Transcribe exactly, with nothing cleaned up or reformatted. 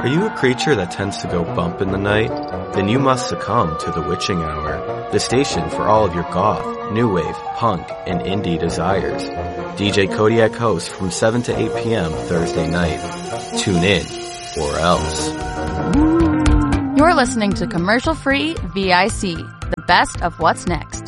Are you a creature that tends to go bump in the night? Then you must succumb to the Witching Hour, the station for all of your goth, new wave, punk, and indie desires. D J Kodiak hosts from seven to eight p.m. Thursday night. Tune in, or else. You're listening to Commercial Free V I C, the best of what's next.